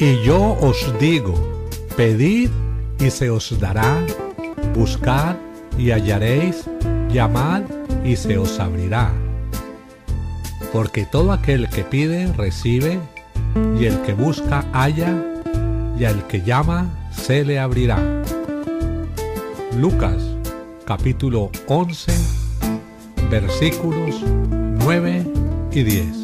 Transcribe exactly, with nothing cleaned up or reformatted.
Y yo os digo, pedid y se os dará, buscad y hallaréis, llamad y se os abrirá. Porque todo aquel que pide, recibe, y el que busca, halla, y al que llama, se le abrirá. Lucas, capítulo once, versículos nueve y diez.